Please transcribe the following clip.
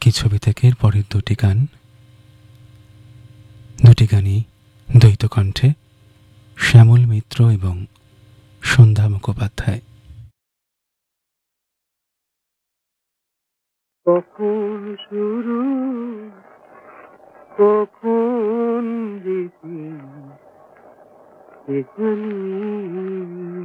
একই ছবি থেকে পরের দুটি গানই দ্বৈত কণ্ঠে শ্যামল মিত্র এবং সন্ধ্যা মুখোপাধ্যায়। কখন শুরু কখন যেতে কে জানে,